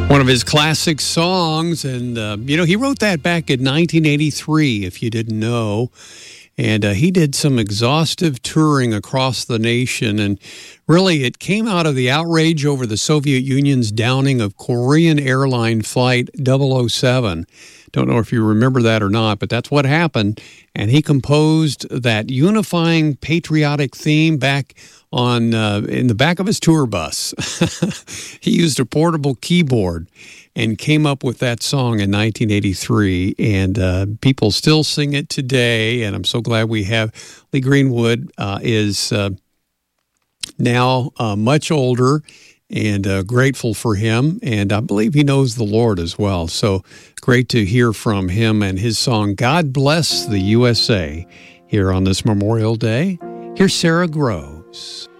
One of his classic songs, and, he wrote that back in 1983, if you didn't know. And he did some exhaustive touring across the nation, and really it came out of the outrage over the Soviet Union's downing of Korean airline flight 007. Don't know if you remember that or not, but that's what happened. And he composed that unifying patriotic theme back on in the back of his tour bus. He used a portable keyboard and came up with that song in 1983, and people still sing it today, and I'm so glad we have. Lee Greenwood is now much older, and grateful for him, and I believe he knows the Lord as well. So great to hear from him and his song, God Bless the USA, here on this Memorial Day. Here's Sarah Groves.